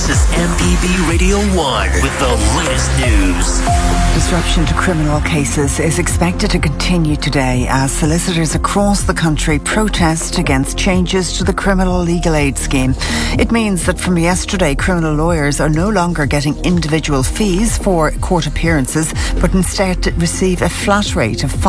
This is MPB Radio 1 with the latest news. Disruption to criminal cases is expected to continue today as solicitors across the country protest against changes to the criminal legal aid scheme. It means that from yesterday, criminal lawyers are no longer getting individual fees for court appearances, but instead receive a flat rate of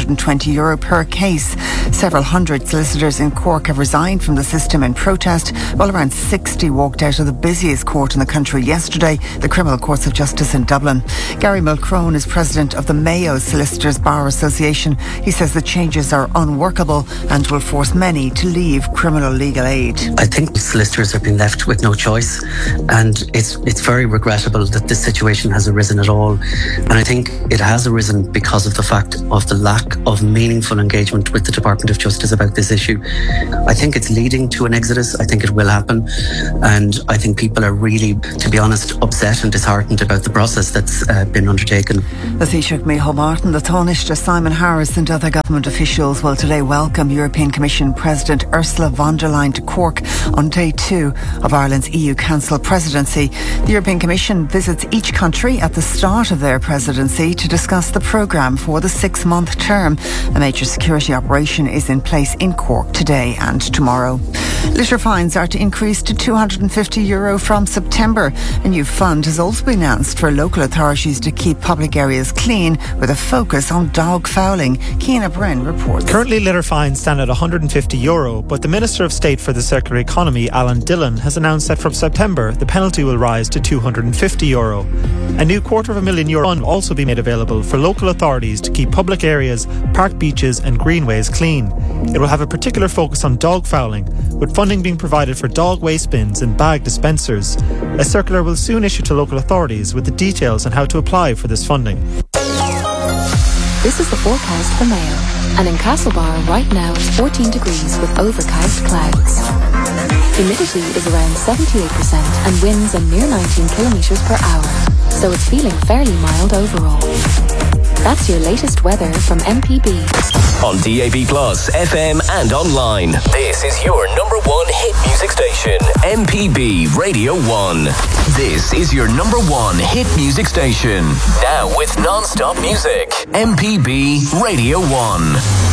€520 per case. Several hundred solicitors in Cork have resigned from the system in protest, while around 60 walked out of the busiest court in the country yesterday, the Criminal Courts of Justice in Dublin. Gary Mulcrone is president of the Mayo Solicitors Bar Association. He says the changes are unworkable and will force many to leave criminal legal aid. I think solicitors are being left with no choice, and it's very regrettable that this situation has arisen at all. And I think it has arisen because of the fact of the lack of meaningful engagement with the Department of Justice about this issue. I think it's leading to an exodus. I think it will happen, and I think people are really, to be honest, upset and disheartened about the process that's been undertaken. The Taoiseach Micheál Martin, the Taoiseach Simon Harris and other government officials will today welcome European Commission President Ursula von der Leyen to Cork on day 2 of Ireland's EU Council presidency. The European Commission visits each country at the start of their presidency to discuss the programme for the 6-month term. A major security operation is in place in Cork today and tomorrow. Litter fines are to increase to €250 from September. A new fund has also been announced for local authorities to keep public areas clean with a focus on dog fouling. Ciana Bren reports. Currently litter fines stand at €150, but the Minister of State for the Circular Economy, Alan Dillon, has announced that from September the penalty will rise to €250. A new €250,000 fund will also be made available for local authorities to keep public areas, park beaches and greenways clean. It will have a particular focus on dog fouling, with funding being provided for dog waste bins and bag dispensers. A circular will soon issue to local authorities with the details on how to apply for this funding. This is the forecast for Mayo. And in Castlebar right now it's 14 degrees with overcast clouds. Humidity is around 78% and winds are near 19 kilometres per hour. So it's feeling fairly mild overall. That's your latest weather from MPB. On DAB+, FM and online. This is your number one hit music station, MPB Radio 1. This is your number one hit music station. Now with non-stop music, MPB Radio 1.